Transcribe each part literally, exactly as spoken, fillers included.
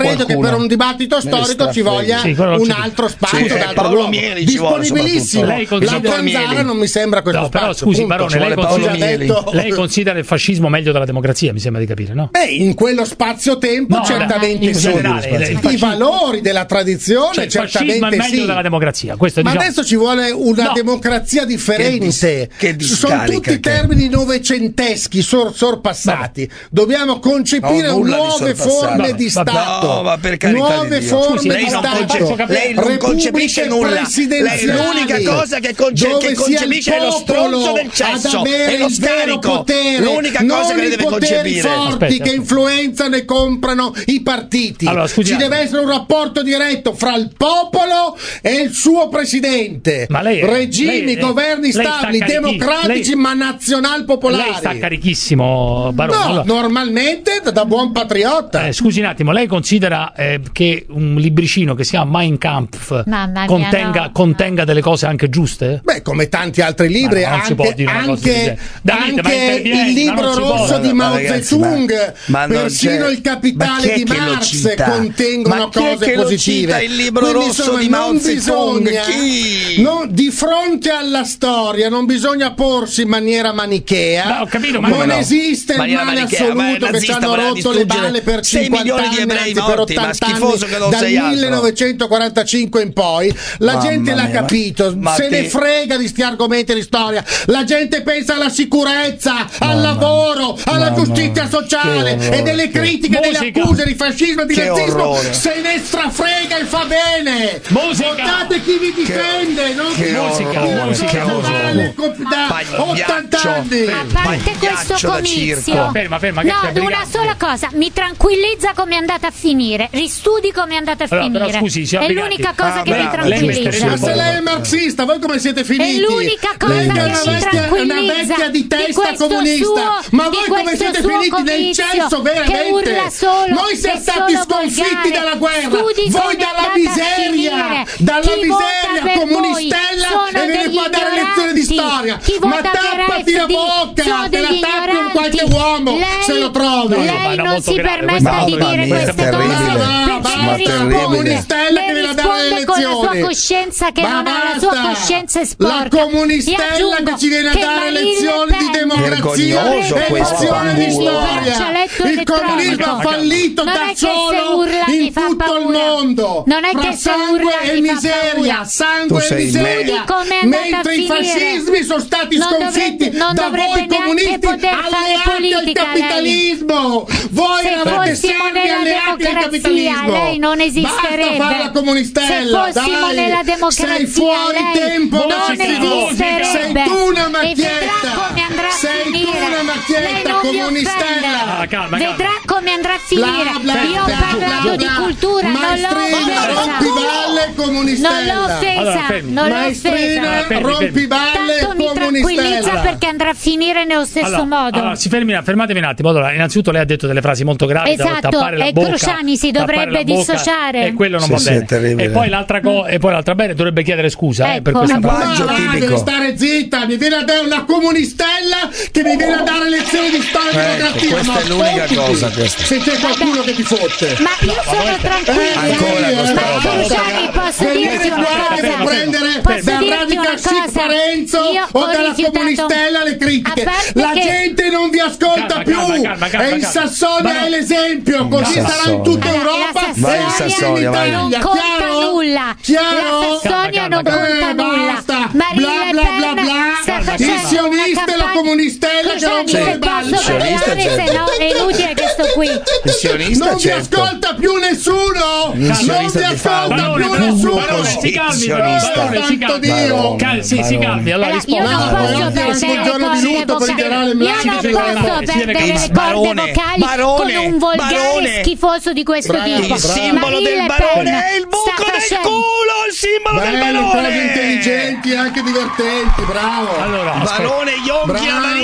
credo che per un dibattito storico ci voglia Sì, un altro spazio. Sì, un Paolo luogo. Mieli ci vuole, Disponibilissimo. Lei La Zanzara non mi sembra questo No, però spazio. scusi, punto. Barone, Ci lei vuole considera, Paolo Mieli. lei considera il fascismo meglio della democrazia, mi sembra di capire, no? Beh, in quello spazio-tempo No, certamente in sì. generale, il I fascismo- valori della tradizione Cioè, il fascismo certamente è meglio sì. della democrazia. Questo, Ma diciamo... adesso ci vuole una No. democrazia differente. Che dis- che Sono discarica, tutti che- termini novecenteschi sor- sorpassati. Dobbiamo concepire No, nulla di nuove sorpassato. forme Vabbè, di vabbè. Stato. No, ma per carità nuove di Dio. forme Scusi, lei di non Stato. conce- lei non concepisce Repubbliche nulla. presidenziali, Lei l'unica cosa che conce- dove che sia concepisce il è lo stronzo popolo del cesso, ad avere è lo il vero scarico. potere, L'unica non cosa che lei i deve poteri concepire. forti Aspetta, che aspetta. influenzano e comprano i partiti. Allora, scusi, ci deve essere un rapporto diretto fra il popolo e il suo presidente. Ma lei è- regimi, lei è- governi lei sta stabili, carichi- democratici, lei- ma nazional popolari. Lei sta carichissimo, Barone. No, Allora- normalmente da buon patriota. Eh, scusi un attimo, lei considera eh, che un libricino che si chiama Mein Kampf Mamma mia, contenga, no. contenga delle cose anche giuste? Beh, come tanti altri libri, Ma non si può anche, dire una cosa del anche, genere. Davide, ma anche intervieni, il ma libro non si può. rosso di Ma Mao ragazzi, Zedong, ma- ma non persino c'è- il capitale ma chi è di che lo Marx cita? contengono Ma chi è cose che lo positive. cita il libro Quindi, rosso insomma, di Mao non Zedong? bisogna, Chi? non- di fronte alla storia non bisogna porsi in maniera manichea. Ma ho capito, ma non come no? esiste il Maniera male manichea, ma è assoluto che ci nazista, hanno voleva rotto le distruggere balle per sei cinquanta milioni di anni, ebrei anzi per morti, ma ottanta schifoso anni, che non dal sei altro. millenovecentoquarantacinque in poi. La Mamma gente l'ha mia, ma- capito, ma se te- ne frega di sti argomenti di storia. La gente pensa alla sicurezza, al lavoro, alla Mamma, giustizia sociale che orrore, e delle che- critiche, delle Musica. accuse di fascismo e di Che nazismo. orrore. Se ne strafrega e fa bene. Musica. Votate chi vi difende, non che chi musica, chi musica, non musica. vale co- da Pagliaccio. ottanta anni. A parte questo Pagliaccio da comizio, circo. Ferma, ferma, che no, stai una brigando? sola cosa, mi tranquillizza come è andata a finire, ristudi come è andata a Allora, finire. però, scusi, signor è Brigatti. l'unica cosa Ah, che mi brava, lei tranquillizza. Ma metterebbe se lei è marxista, voi come siete finiti? È l'unica cosa lei che è una mi vecchia, una tranquillizza vecchia di di testa questo comunista. suo- Ma di voi come questo siete suo finiti nel comizio cesso veramente? che urla solo, Noi siamo è stati solo sconfitti volgare. dalla guerra. Studi Voi come è dalla andata a miseria, finire. dalla Chi vota miseria per comunistella voi sono e viene degli qua a dare lezioni di ignoranti. storia. Chi Ma vota per tappati la A F D bocca, sono te la degli tappi un qualche ignoranti. uomo Lei- se lo trovi. Ma Lei era non molto si grave, permetta questo- di Mamma dire mia, queste è cose terribile. perché Basta, lei terribile. comunistella lei che viene a dare le risponde con la sua lezioni. coscienza che Ma non ha la sua basta. coscienza è La sporca. comunistella E aggiungo che ci viene a che dare Marine lezioni Le di Pen democrazia Vergognoso e questo, lezioni di fanculo. storia. Braccialetto Il elettronico. comunismo ha fallito Non da è che se solo urla mi in fa tutto il paura. mondo. Non è Fra che se sangue urla e mi fa miseria, paura. sangue Tu e sei miseria. Studi come è andata a Mentre i finire. fascismi sono stati Non sconfitti dovrebbe- non da dovrebbe voi neanche comunisti poter fare alleati al politica, lei. capitalismo. Voi Se eravate fossimo servi nella alleati al democrazia, capitalismo. lei non esisterebbe. Basta fare la comunistella. Se fossimo dai. nella democrazia, sei fuori lei tempo, non Massimo. esisterebbe. Sei tu una E vedrà macchietta. come andrà a Sei tu finire. una Lei macchietta non mi comunistella. Ah, calma, calma. Vedrà come andrà a finire. Bla, bla, Io ho bla, parlato bla, di bla. cultura, non l'ho Maestrina, offesa. rompiballe Non comunistella. l'ho offesa, Allora, fermi. non l'ho Maestrina, offesa. fermi, rompiballe Tanto mi tranquillizza comunistella. perché andrà a finire nello stesso Allora, modo. allora, si fermi, fermatevi un attimo. Allora, innanzitutto lei ha detto delle frasi molto gravi da Esatto, tappare la e bocca. Crociani si tappare dovrebbe la bocca, dissociare. E quello non Sì, va sì, bene. è terribile. E poi l'altra cosa, e poi l'altra bene, dovrebbe chiedere scusa eh, per Ecco. questa Un frase. linguaggio Ma va, tipico. deve stare zitta, mi viene a dare una comunistella che mi viene a dare lezioni di storia e Ecco, democrazia. questa Ma è l'unica fottiti. cosa, questa. Se c'è qualcuno che ti fotte. Ma io sono tranquilla. Ancora questa Ma roba. Crociani, posso Venire dirti una qua cosa? per prendere Posso dal dirti radical una chic cosa? Parenzo Io o ho dalla rifiutato- comunistella le critiche. A parte La che- gente non vi ascolta Calma, più. calma, calma, calma, e il calma. Sassonia Ma no. è l'esempio, così Calma. sarà in tutta Allora, Europa. la Vai in e Sassonia, anche in vai. Italia. Non conta Chiaro? nulla. Chiaro? La Sassonia Calma, non calma, conta Eh, nulla. basta. Marine Bla, Le bla, Pen bla, bla. sta Calma, facendo Il sionista una e la campagna- comunistella che Crociani, rompono non le balle. posso sionista parlare, c'è. se no è inutile che sto qui. Il sionista Non vi certo. ascolta più nessuno. Il Non sionista vi ti fa ascolta un più Barone, nessuno. Barone, si calmi, sionista. Barone, si Santo calmi. Dio. Cal- sì, si calmi. Allora Allora, io rispondo. non No, posso oggi è anche il perdere giorno le di lutto per corde il generale vocali. Mladic, Io non si deve posso fare. Si deve perdere le capire. corde Barone, vocali Barone, con un volgare Barone. schifoso di questo Bravo, tipo. il simbolo Marine del Le barone Pen è il buco sta del facendo- culo, il simbolo del Belle cose barone. intelligenti e anche divertenti, bravo. Allora, aspetta. Barone, Yonchi, Bravo, Amarini, bravo,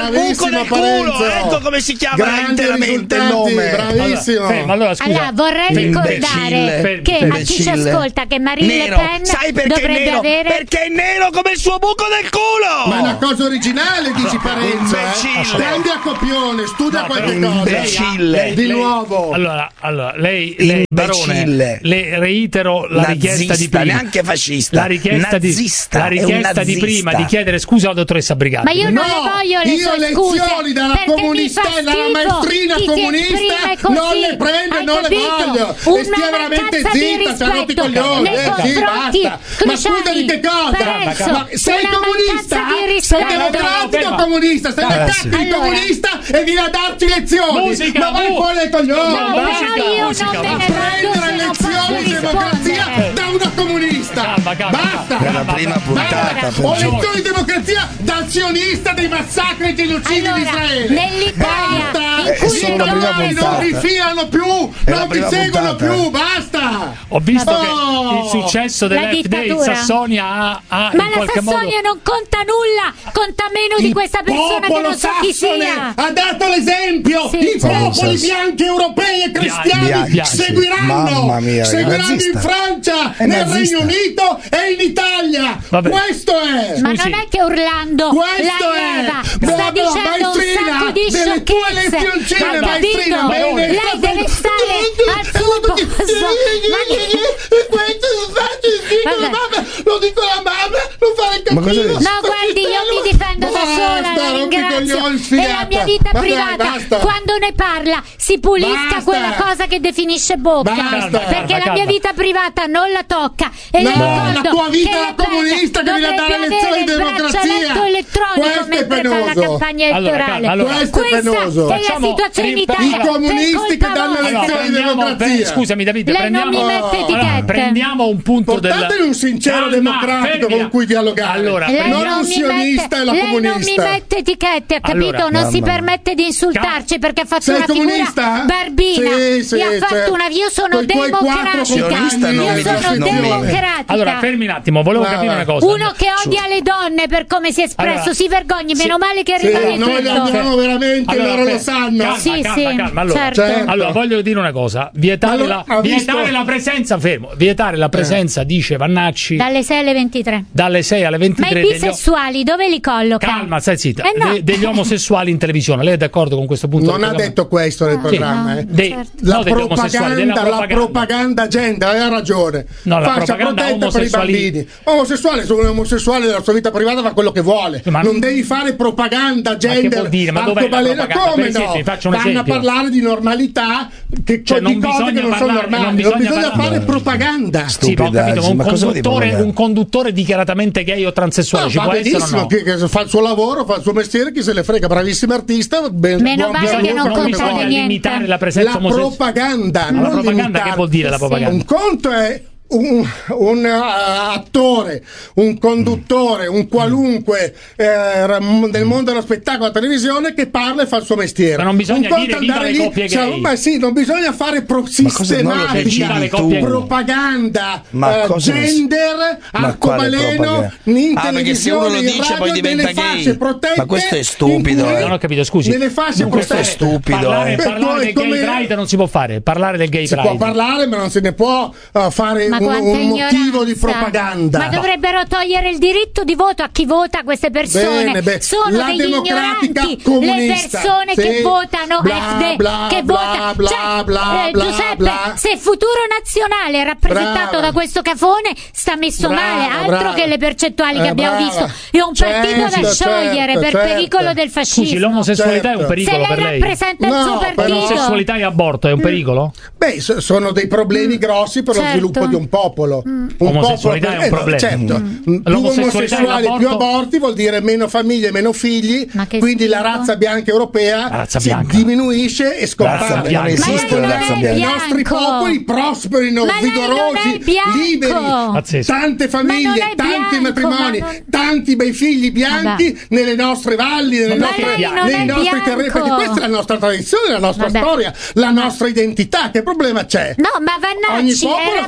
buco nel culo, ecco come si chiama Grandi interamente il risultati, nome. bravissimo. Allora, fermo, allora, scusa. Allora, vorrei ricordare Imbecille. che a chi ci Imbecille. ascolta che Marine Nero, Le Pen sai perché è dovrebbe nero? avere Perché è nero come il suo buco nel culo. Ma è una cosa originale, dici Parenzo, eh? Imbecille. Cambia copione, studia No, qualche però- cosa. Imbecille. Lei- Di lei- nuovo. Allora, allora lei, lei Barone, Imbecille. le reitero la richiesta di Nazista, prima. neanche fascista. La richiesta, di, Nazista, la è un richiesta di nazista. prima di chiedere scusa alla dottoressa Brigatti. Ma io non No, le voglio le io sue scuse, lezioni dalla perché mi comunista fa e dalla schifo maestrina chi si comunista esprime così. non le prendo e Hai non le capito? voglio. Una E stia veramente mancanza di zitta, c'ha rotti i rispetto coglioni. nei Eh, sì, confronti basta. Ma cruciali. scusa di che cosa? Parenzo, Ma sei una comunista? mancanza di Sei rispetto. democratico o Ferma. comunista? Sei Calma. del cazzo di Allora. comunista e vieni a darci lezioni. Musica, Ma vai mu- fuori dai coglioni. No, però musica, io musica, non me va. ne A vado prendere se non posso lezioni di democrazia rispondere. da una comunista. Calma, calma, Basta. calma. Per la prima puntata. Ho per- lezioni di democrazia dal sionista dei massacri e genocidi di Allora, Israele. nell'Italia Basta. in cui è solo le la prima donne non puntata. rifilano più, È la non vi prima seguono puntata. più, basta. Ho visto Oh. che il successo La dell'F D in dittatura. Sassonia ha, ha Ma in la qualche Sassonia modo. non conta nulla, conta meno di Il questa persona che popolo non so chi sassone sia. ha dato l'esempio. Sì, I certo. popoli bianchi europei e cristiani Bianchi, bianchi. seguiranno. Mamma mia, seguiranno nazista. in Francia, È nel nazista. Regno Unito e in Italia. Vabbè. Questo è. Ma Scusi. non è che urlando Questo la è. leva, Bla, sta bla, dicendo un maestrina, sacco di delle tue sciocchezze. lezioncine, Ha maestrina, capito? bene. Lei deve stare al suo posto. Ma che- Questo non faccio, dico la Vabbè. mamma, lo dico la mamma, non fare il Ma cosa cattivo. dici? No, guardi, io mi difendo da sola, la ringrazio. E la mia vita Ma dai, privata, basta. quando ne parla, si pulisca Basta. quella cosa che definisce bocca. Basta. Perché Calma, la mia calma. vita privata non la tocca. E No, le ricordo la tua vita che da Le Pen comunista che viene a dare dovrebbe lezioni di avere il democrazia. braccialetto elettronico Questo è mentre fa la penoso. campagna Allora, elettorale. calma, allora. Questo è Questa penoso. è la Facciamo- situazione in ri- Italia. I comunisti per che danno colpa lezioni vostra. di prendiamo, democrazia. beh, scusami Davide, Lei non prendiamo, mi mette allora, etichette. prendiamo un punto del. Portateli un sincero Calma, democratico fermila. con cui dialogare. Allora, Lei prendiamo- non un mi sionista mette, e la lei non mi comunista. mette etichette, ha capito? Allora, non si mamma. permette di insultarci perché ha fatto Sei una comunista? figura barbina. Sì, sì, Mi ha fatto certo. una. Io sono Coi tuoi quattro democratica. sionista non Io mi sono dici- non mi- democratica. Allora, fermi un attimo, volevo Va, capire va. una cosa. Uno che odia le donne per come si è espresso, Allora, si vergogni, sì. meno male che è Sì, arrivato noi tutto. andiamo veramente, Allora, loro lo fer- sanno. Calma, Sì, calma, sì, calma. Allora, certo. Certo. allora, voglio dire una cosa: vietare, Allora, la, ha visto- vietare la presenza, fermo, vietare la presenza, dice Vannacci, Dalle sei alle ventitré. dalle sei alle Ma i ventitré degli, bisessuali dove li colloca? calma, stai zitta, Eh no. de- degli omosessuali in televisione. Lei è d'accordo con questo punto? Non del ha programma? detto questo nel Ah, programma. no. eh. Dei- Certo. La no, degli omosessuali, della propaganda, la propaganda gender, hai ragione. No, la Fascia propaganda protetta per i omosessuali- bambini. Omosessuale, se un omosessuale della sua vita privata fa quello che vuole. Ma- non devi fare propaganda che gender. vuol dire? Ma dov'è la arcobaleno. propaganda? Come Per esempio, no? vi faccio un Vanno esempio. a parlare di normalità, che, Cioè, di non cose che bisogna non sono parlare- normali. non Non bisogna bisogna, parlare- fare propaganda. Sì, ma ho capito, ma un Stupidaggine, ma cosa vuol dire conduttore, propaganda? un conduttore dichiaratamente gay o transessuale No, ci va può essere o benissimo, no? chi- che fa il suo lavoro, fa il suo mestiere, chi se ne frega, bravissimo artista. Ben, Meno buon- male buon che lavoro, non come contate vuole. niente. limitare la presenza La omosessuale. propaganda, Ma non la propaganda limitare. che vuol dire la Sì, propaganda? Un conto è un, un uh, attore, un conduttore, un qualunque eh, ram- del mondo dello spettacolo, della televisione che parla e fa il suo mestiere. Ma non bisogna un conto dire è viva andare le lì, coppie cioè, gay. ma sì, non bisogna fare pro- cosa- non lo sistematica decidi tu? propaganda Ma eh, cosa ne- gender, Ma quale arcobaleno propaganda? in Ah, perché se uno televisione, lo in dice, radio, poi diventa nelle gay. fasce protette, Ma questo è in stupido, cui- eh. Non ho capito, scusi. nelle fasce Non, questo è protette. stupido, Parlare, eh. parlare Per del come- gay pride non si può fare. Parlare del gay Si pride. può parlare, ma non se ne può uh, fare Ma un, quanta un motivo di ignoranza. propaganda. Ma dovrebbero togliere il diritto di voto a chi vota queste persone. Bene, beh, Sono la degli democratica ignoranti comunista. le persone Sì. che votano Bla, F D, bla, che bla, votano. bla, Cioè, bla, eh, bla, Giuseppe, bla. se il futuro nazionale è rappresentato Brava. da questo cafone, sta messo Brava, male, altro brava. che le percentuali che Eh, abbiamo brava. visto. È un partito da Certo, sciogliere certo, per certo. pericolo del fascismo. Scusi, l'omosessualità è un Certo. se pericolo lei per lei? rappresenta il No, suo però- partito. L'omosessualità e aborto è un pericolo? Beh, so- sono dei problemi grossi per lo Certo. sviluppo di un popolo. Un Omosessualità popolo- è un eh, no, problema. certo. Mm. Più L'omosessualità e omosessuali, più l'aborto- aborti vuol dire meno famiglie, meno figli. Ma che Quindi la schifo. razza bianca europea La razza si bianca. diminuisce e Razza scompare. bianca. Non esiste Ma la lei razza non è bianca. I nostri bianco. popoli prosperino, Ma lei non è vigorosi, bianco. liberi, Pazzesco. tante Ma non famiglie, è tanti bianco, matrimoni, ma non- tanti bei figli bianchi Vabbè. nelle nostre valli, nelle Ma nostre, lei non nei è nostri bianco. terreni, perché questa è la nostra tradizione, la nostra Vabbè. storia, la nostra identità. Che problema c'è? No, ma Vannacci Ogni popolo è si rappre- sviluppa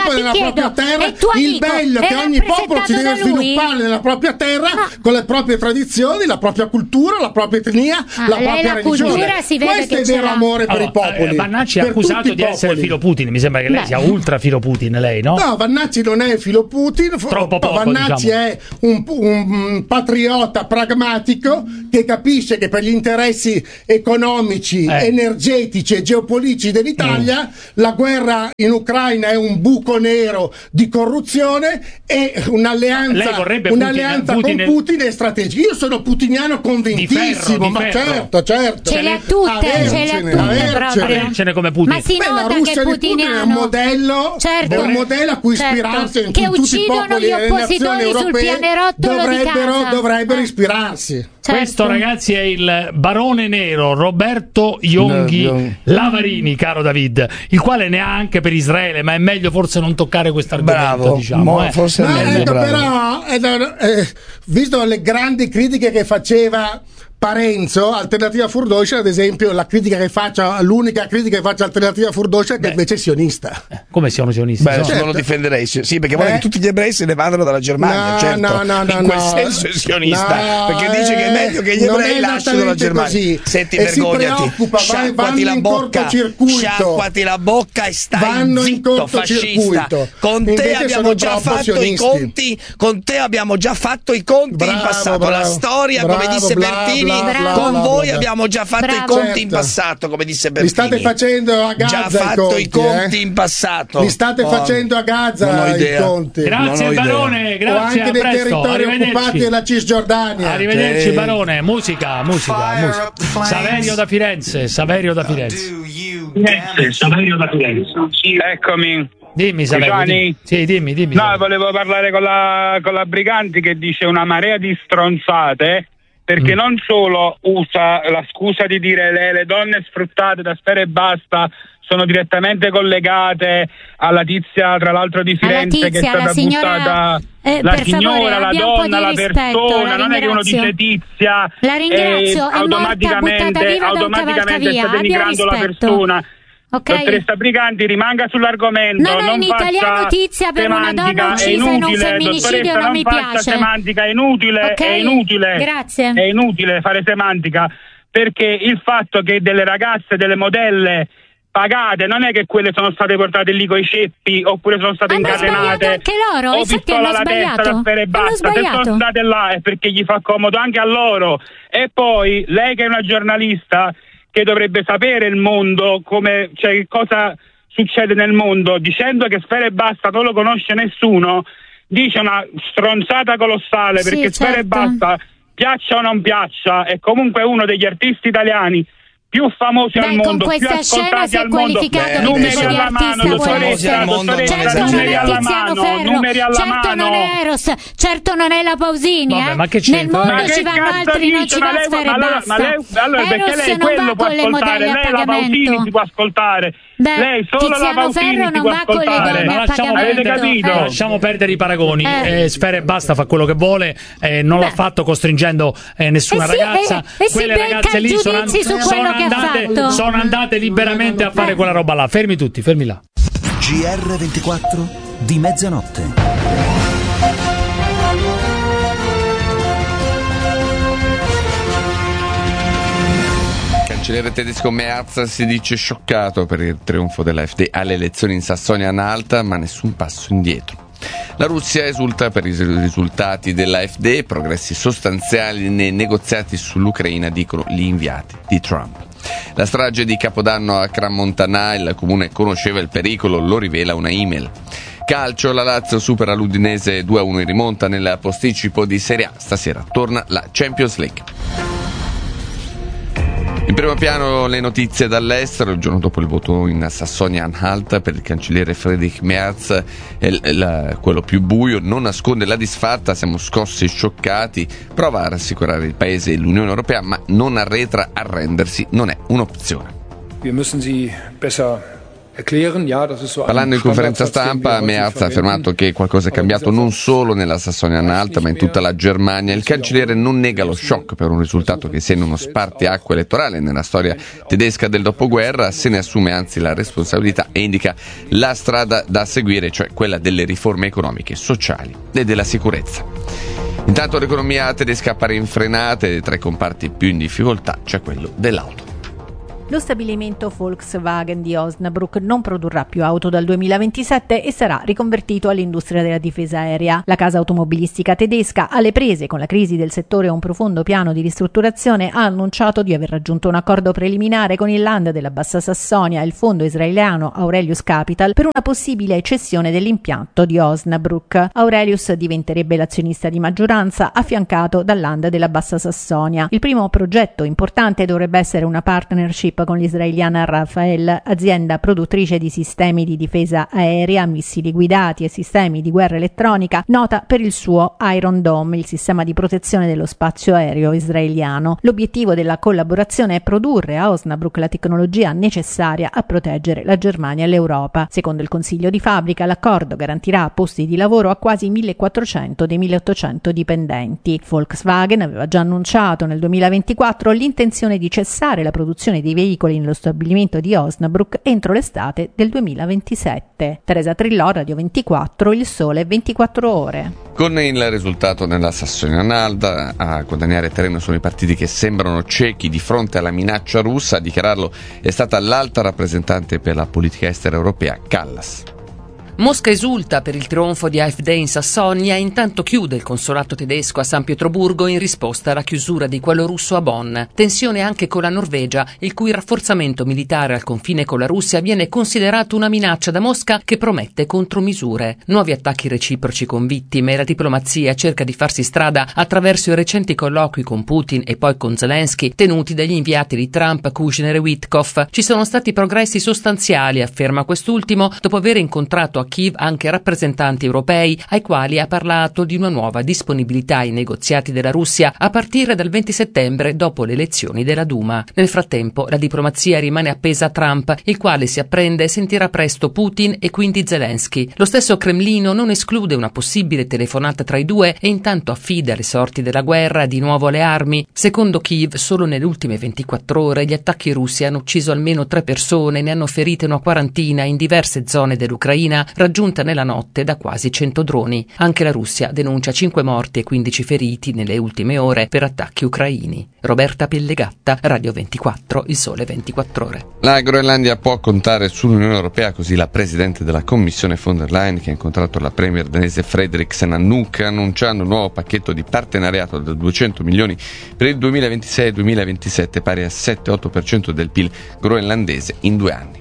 ti nella chiedo, propria terra, è tuo il amico, bello è che ogni popolo si deve rappresentato da lui? sviluppare nella propria terra Ah. con le proprie tradizioni, la propria cultura, la propria etnia, Ah, la lei propria la religione. cultura si vede Questo che è ce vero l'ha. amore per Allora, i popoli. eh, Vannacci è per tutti accusato i di essere popoli. filo Putin. Mi sembra che lei Beh. sia ultra filo Putin, lei, no? No, Vannacci non è filo Putin. Troppo poco, Vannacci diciamo. è un, un patriota pragmatico che capisce che per gli interessi economici, Eh. energetici e geopolitici dell'Italia la guerra in Ucraina è un buco nero di corruzione e un'alleanza, Lei vorrebbe un'alleanza Putin- con Putin- Putin è strategica. Io sono putiniano convintissimo, di ma ferro. certo, certo. Ce le ha tutte, ce le ha Avercene, tutte avercene. proprio. Avercene come Putin. Ma si Beh, la nota Russia che è di Putin è un putiniano. modello, Certo. è un modello a cui Certo. ispirarsi in Che tutti i uccidono popoli gli e le nazioni oppositori sul europee pianerottolo di dovrebbero, casa. dovrebbero Eh. ispirarsi. Certo. Questo, ragazzi, è il barone nero Roberto Ionghi No, Lavarini, caro David, il quale ne ha anche per Israele, ma è meglio forse non toccare questo argomento, Bravo, diciamo. mo- eh. forse è No, meglio, ecco, bravo. però, eh, eh, visto le grandi critiche che faceva Parenzo, Alternativa Furdoscia, ad esempio, la critica che faccia, l'unica critica che faccia Alternativa Furdoscia è che Beh. invece è sionista. Come siano sionisti? Beh, sono? adesso non lo difenderei, sì, sì, perché vuole Eh? che tutti gli ebrei se ne vadano dalla Germania, No, certo. no, no, no, in quel no. senso è sionista, No, perché dice che è meglio che gli non ebrei è lasciano la esattamente Germania. così. Senti, E si vergognati, preoccupa, vai- sciacquati vanno la in bocca, cortocircuito. sciacquati la bocca e stai Vanno in zitto, fascista. cortocircuito. Con te Invece abbiamo sono già troppo fatto sionisti. i conti, con te abbiamo già fatto i conti Bravo, in passato, bravo. la storia, come Bravo, disse bla, Bertini, bla, bla, con bla, voi bla. abbiamo già fatto Bravo. i conti in Certo. passato, come disse Li Bertini. state facendo a Gaza già i fatto conti, i conti eh? in passato. Li state Oh, facendo a Gaza non ho i idea. conti. Grazie, Non ho idea. barone, O grazie, anche a dei presto, territori arrivederci. occupati della Cisgiordania. Arrivederci, Sì. barone. Musica, musica, musica. Saverio da Firenze, Saverio da Firenze. Saverio da Firenze. Eccomi. Dimmi, Saverio. Giovanni? Dimmi. Sì, dimmi, dimmi. No, Saverio. volevo parlare con la, con la Briganti che dice una marea di stronzate, perché Mm. non solo usa la scusa di dire le, le donne sfruttate da Sfera e Basta sono direttamente collegate alla tizia, tra l'altro di Firenze, Alla che è tizia, stata la signora- buttata, eh, la per signora, favore, la abbia un po' donna, di la rispetto, persona, la non è che uno ringrazio. dice tizia La ringrazio, e è morta, buttata automaticamente, viva da un automaticamente cavalcavia, sta abbia denigrando la rispetto. persona. Ok? Dottoressa Briganti, rimanga sull'argomento. No, no, non in italiano faccia tizia per una donna semantica, è uccisa in un inutile, femminicidio dottoressa, non mi faccia piace. semantica, è inutile, Ok, è inutile. grazie. È inutile fare semantica, perché il fatto che delle ragazze, delle modelle pagate, non è che quelle sono state portate lì coi ceppi oppure sono state Hanno sbagliato incatenate anche loro, o infatti pistola hanno alla testa sbagliato. da Sfera e Hanno Basta. Se sbagliato. sono state là è perché gli fa comodo anche a loro. E poi lei che è una giornalista che dovrebbe sapere il mondo, come, cioè cosa succede nel mondo, dicendo che Sfera e Basta non lo conosce nessuno, dice una stronzata colossale, Sì, perché Sfera e certo. Basta, piaccia o non piaccia, è comunque uno degli artisti italiani più famosi Beh, al con mondo, più questa scena ascoltati si è al mondo. qualificato Beh, numeri adesso alla di mano, artista vuole dottoressa, essere. dottoressa, Non Certo non numeri è alla Tiziano mano, Ferro, numeri alla certo mano. non è Eros, certo non è la Pausini, Vabbè, eh. ma che Nel c'entra? mondo Ma ci che vanno cazzo altri, non dice? ci Ma va lei- Sfera e ma allora- Basta. ma lei- allora perché Eros lei non quello va può con le ascoltare, modelle a lei la Pausini pagamento. si può ascoltare, Beh, lei solo la Tiziano Pausini Ferro si non può va con le ascoltare. donne Ma a lasciamo pagamento. Avete capito? Eh. Lasciamo perdere i paragoni. Eh. Eh, Sfera e Basta fa quello che vuole, eh, non l'ha Beh. fatto costringendo eh, nessuna Eh sì, ragazza. eh, e si Quelle becca ragazze lì giudizi sono, su quello sono che ha andate, fatto. sono andate liberamente a fare quella roba là. Fermi tutti, fermi là. G R ventiquattro di mezzanotte. Il cancelliere tedesco Merz si dice scioccato per il trionfo dell'AfD alle elezioni in Sassonia-Anhalt, ma nessun passo indietro. La Russia esulta per i risultati dell'AfD, progressi sostanziali nei negoziati sull'Ucraina, dicono gli inviati di Trump. La strage di Capodanno a Crans-Montana, il comune conosceva il pericolo, lo rivela una email. Calcio, la Lazio supera l'Udinese due a uno in rimonta nel posticipo di Serie A. Stasera torna la Champions League. In primo piano le notizie dall'estero. Il giorno dopo il voto in Sassonia-Anhalt per il cancelliere Friedrich Merz, il, il, quello più buio, non nasconde la disfatta, siamo scossi, scioccati, prova a rassicurare il paese e l'Unione Europea, ma non arretra, arrendersi non è un'opzione. Wir müssen sie besser Parlando in conferenza stampa, Merz ha affermato che qualcosa è cambiato non solo nella Sassonia-Anhalt ma in tutta la Germania. Il cancelliere non nega lo shock per un risultato che segna uno spartiacque elettorale nella storia tedesca del dopoguerra, se ne assume anzi la responsabilità e indica la strada da seguire, cioè quella delle riforme economiche, sociali e della sicurezza. Intanto l'economia tedesca appare infrenata e tra i comparti più in difficoltà c'è quello dell'auto. Lo stabilimento Volkswagen di Osnabrück non produrrà più auto dal duemilaventisette e sarà riconvertito all'industria della difesa aerea. La casa automobilistica tedesca, alle prese con la crisi del settore e un profondo piano di ristrutturazione, ha annunciato di aver raggiunto un accordo preliminare con il Land della Bassa Sassonia e il fondo israeliano Aurelius Capital per una possibile cessione dell'impianto di Osnabrück. Aurelius diventerebbe l'azionista di maggioranza, affiancato dal Land della Bassa Sassonia. Il primo progetto importante dovrebbe essere una partnership con l'israeliana Rafael, azienda produttrice di sistemi di difesa aerea, missili guidati e sistemi di guerra elettronica, nota per il suo Iron Dome, il sistema di protezione dello spazio aereo israeliano. L'obiettivo della collaborazione è produrre a Osnabrück la tecnologia necessaria a proteggere la Germania e l'Europa. Secondo il consiglio di fabbrica, l'accordo garantirà posti di lavoro a quasi millequattrocento dei milleottocento dipendenti. Volkswagen aveva già annunciato nel duemilaventiquattro l'intenzione di cessare la produzione dei veicoli nello stabilimento di Osnabrück entro l'estate del duemilaventisette. Teresa Trillò, Radio ventiquattro, Il Sole ventiquattro Ore. Con il risultato nella Sassonia-Anhalt, a guadagnare terreno sono i partiti che sembrano ciechi di fronte alla minaccia russa. A dichiararlo è stata l'alta rappresentante per la politica estera europea, Kallas. Mosca esulta per il trionfo di AfD in Sassonia e intanto chiude il consolato tedesco a San Pietroburgo in risposta alla chiusura di quello russo a Bonn. Tensione anche con la Norvegia, il cui rafforzamento militare al confine con la Russia viene considerato una minaccia da Mosca che promette contromisure. Nuovi attacchi reciproci con vittime. La diplomazia cerca di farsi strada attraverso i recenti colloqui con Putin e poi con Zelensky, tenuti dagli inviati di Trump, Kushner e Witkoff. Ci sono stati progressi sostanziali, afferma quest'ultimo, dopo aver incontrato a Kiev anche rappresentanti europei ai quali ha parlato di una nuova disponibilità ai negoziati della Russia a partire dal venti settembre dopo le elezioni della Duma. Nel frattempo la diplomazia rimane appesa a Trump, il quale si apprende sentirà presto Putin e quindi Zelensky. Lo stesso Cremlino non esclude una possibile telefonata tra i due e intanto affida le sorti della guerra di nuovo alle armi. Secondo Kiev, solo nelle ultime ventiquattro ore gli attacchi russi hanno ucciso almeno tre persone, ne hanno ferite una quarantina in diverse zone dell'Ucraina, raggiunta nella notte da quasi cento droni. Anche la Russia denuncia cinque morti e quindici feriti nelle ultime ore per attacchi ucraini. Roberta Pellegatta, Radio ventiquattro, Il Sole ventiquattro Ore. La Groenlandia può contare sull'Unione Europea, così la Presidente della Commissione von der Leyen, che ha incontrato la Premier danese Frederiksen a Nuuk, annunciando un nuovo pacchetto di partenariato da duecento milioni per il duemilaventisei duemilaventisette, pari a sette otto per cento del P I L groenlandese in due anni.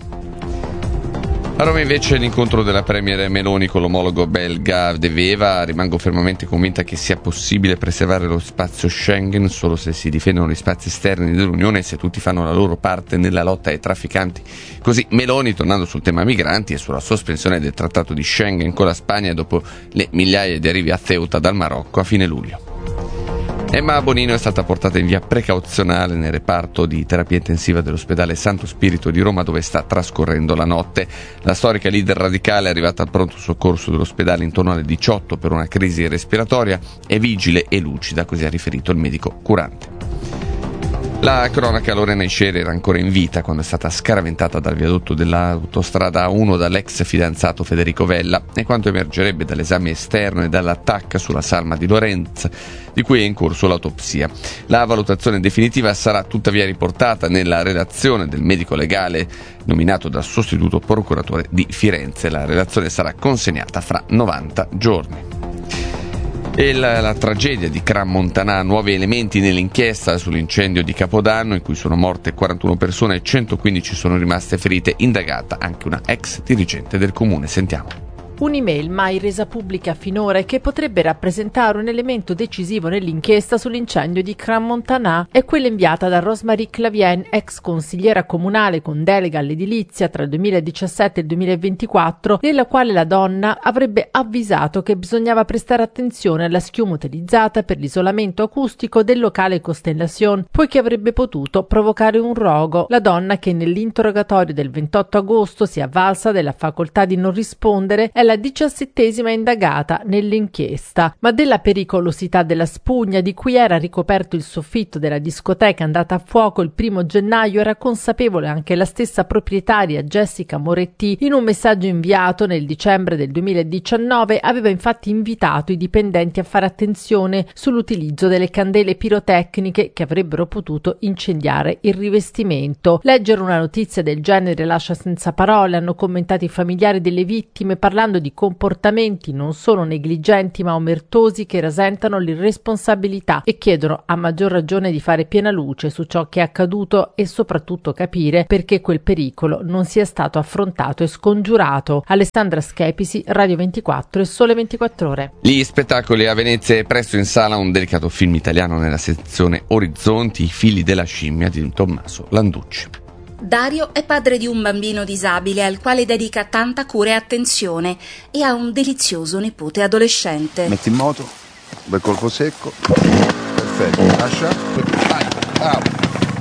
A Roma invece l'incontro della Premier Meloni con l'omologo belga De Wever. Rimango fermamente convinta che sia possibile preservare lo spazio Schengen solo se si difendono gli spazi esterni dell'Unione e se tutti fanno la loro parte nella lotta ai trafficanti. Così Meloni, tornando sul tema migranti e sulla sospensione del trattato di Schengen con la Spagna dopo le migliaia di arrivi a Ceuta dal Marocco a fine luglio. Emma Bonino è stata portata in via precauzionale nel reparto di terapia intensiva dell'ospedale Santo Spirito di Roma, dove sta trascorrendo la notte. La storica leader radicale è arrivata al pronto soccorso dell'ospedale intorno alle diciotto per una crisi respiratoria. È vigile e lucida, così ha riferito il medico curante. La cronaca: Lorena Isceri era ancora in vita quando è stata scaraventata dal viadotto dell'autostrada A uno dall'ex fidanzato Federico Vella, e quanto emergerebbe dall'esame esterno e dall'attacco sulla salma di Lorenz, di cui è in corso l'autopsia. La valutazione definitiva sarà tuttavia riportata nella relazione del medico legale nominato dal sostituto procuratore di Firenze. La relazione sarà consegnata fra novanta giorni. E la, la tragedia di Cram Montanà, nuovi elementi nell'inchiesta sull'incendio di Capodanno in cui sono morte quarantuno persone e centoquindici sono rimaste ferite, indagata anche una ex dirigente del comune. Sentiamo. Un'email mai resa pubblica finora e che potrebbe rappresentare un elemento decisivo nell'inchiesta sull'incendio di Crans-Montana è quella inviata da Rosemarie Clavien, ex consigliera comunale con delega all'edilizia tra il duemiladiciassette e il duemilaventiquattro, nella quale la donna avrebbe avvisato che bisognava prestare attenzione alla schiuma utilizzata per l'isolamento acustico del locale Constellation, poiché avrebbe potuto provocare un rogo. La donna, che nell'interrogatorio del ventotto agosto si è avvalsa della facoltà di non rispondere, è la diciassettesima indagata nell'inchiesta, ma della pericolosità della spugna di cui era ricoperto il soffitto della discoteca andata a fuoco il primo gennaio era consapevole anche la stessa proprietaria Jessica Moretti. In un messaggio inviato nel dicembre del duemiladiciannove aveva infatti invitato i dipendenti a fare attenzione sull'utilizzo delle candele pirotecniche che avrebbero potuto incendiare il rivestimento. Leggere una notizia del genere lascia senza parole, hanno commentato i familiari delle vittime, parlando di comportamenti non solo negligenti ma omertosi che rasentano l'irresponsabilità, e chiedono a maggior ragione di fare piena luce su ciò che è accaduto e soprattutto capire perché quel pericolo non sia stato affrontato e scongiurato. Alessandra Schepisi, Radio ventiquattro e Sole ventiquattro Ore. Gli spettacoli a Venezia e presto in sala un delicato film italiano nella sezione Orizzonti, I figli della scimmia di Tommaso Landucci. Dario è padre di un bambino disabile al quale dedica tanta cura e attenzione e ha un delizioso nipote adolescente. Metti in moto, bel colpo secco, perfetto, lascia, vai, ah.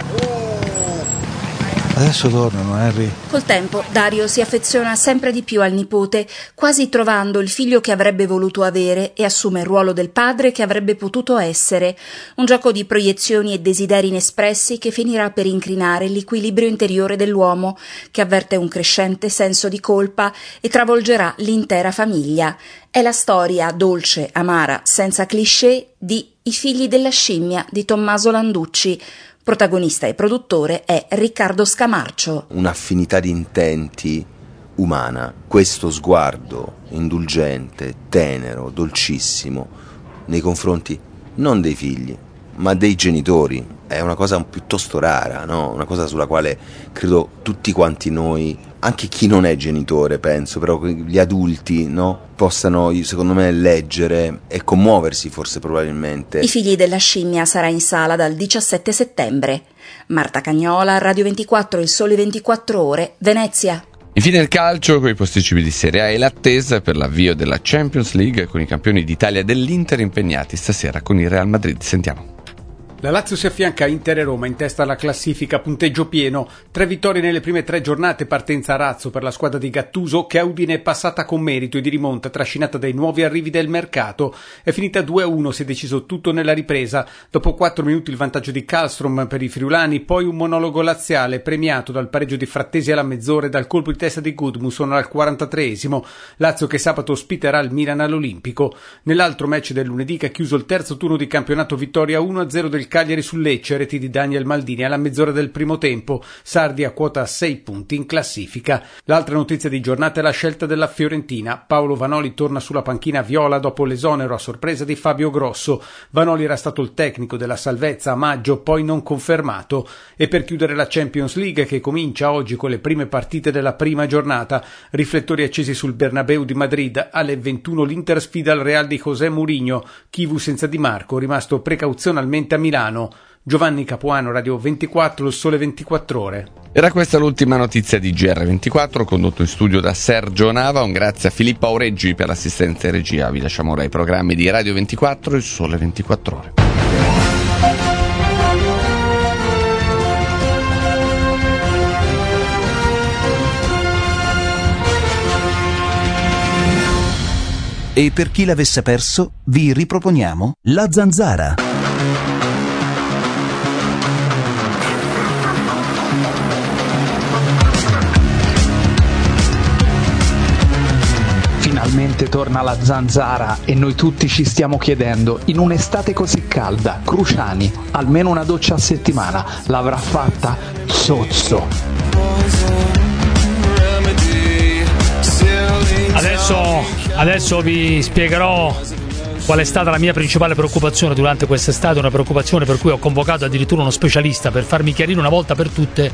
Adesso tornano, Henry. Col tempo Dario si affeziona sempre di più al nipote, quasi trovando il figlio che avrebbe voluto avere, e assume il ruolo del padre che avrebbe potuto essere. Un gioco di proiezioni e desideri inespressi che finirà per incrinare l'equilibrio interiore dell'uomo, che avverte un crescente senso di colpa e travolgerà l'intera famiglia. È la storia dolce, amara, senza cliché di I figli della scimmia di Tommaso Landucci. Protagonista e produttore è Riccardo Scamarcio. Un'affinità di intenti umana, questo sguardo indulgente, tenero, dolcissimo nei confronti non dei figli ma dei genitori è una cosa piuttosto rara, no? Una cosa sulla quale credo tutti quanti noi, anche chi non è genitore, penso, però gli adulti, no? Possano, secondo me, leggere e commuoversi, forse probabilmente. I figli della scimmia sarà in sala dal diciassette settembre. Marta Cagnola, Radio ventiquattro e Sole ventiquattro Ore, Venezia. Infine il calcio, con i posticipi di Serie A e l'attesa per l'avvio della Champions League, con i campioni d'Italia dell'Inter impegnati stasera con il Real Madrid. Sentiamo. La Lazio si affianca a Inter e Roma in testa alla classifica, punteggio pieno, tre vittorie nelle prime tre giornate, partenza a razzo per la squadra di Gattuso, che a Udine è passata con merito e di rimonta trascinata dai nuovi arrivi del mercato. È finita due a uno, si è deciso tutto nella ripresa. Dopo quattro minuti il vantaggio di Kallström per i friulani, poi un monologo laziale premiato dal pareggio di Frattesi alla mezz'ora e dal colpo di testa di Gudmundsson al quarantatreesimo. Lazio che sabato ospiterà il Milan all'Olimpico. Nell'altro match del lunedì, che ha chiuso il terzo turno di campionato, vittoria uno a zero del Cagliari sul Lecce, reti di Daniel Maldini alla mezz'ora del primo tempo. Sardi a quota sei punti in classifica. L'altra notizia di giornata è la scelta della Fiorentina. Paolo Vanoli torna sulla panchina viola dopo l'esonero a sorpresa di Fabio Grosso. Vanoli era stato il tecnico della salvezza a maggio, poi non confermato. E per chiudere la Champions League, che comincia oggi con le prime partite della prima giornata, riflettori accesi sul Bernabeu di Madrid. Alle ventuno l'Inter sfida il Real di José Mourinho. Chivu senza Di Marco, rimasto precauzionalmente a Milano. Giovanni Capuano, Radio ventiquattro, il Sole ventiquattro Ore. Era questa l'ultima notizia di G R ventiquattro, condotto in studio da Sergio Nava. Un grazie a Filippo Aureggi per l'assistenza e regia. Vi lasciamo ora i programmi di Radio ventiquattro e il Sole ventiquattro Ore. E per chi l'avesse perso, vi riproponiamo La Zanzara. Finalmente torna la Zanzara e noi tutti ci stiamo chiedendo, in un'estate così calda, Cruciani, almeno una doccia a settimana, l'avrà fatta? Zozzo. Adesso, adesso vi spiegherò qual è stata la mia principale preoccupazione durante quest'estate, una preoccupazione per cui ho convocato addirittura uno specialista per farmi chiarire una volta per tutte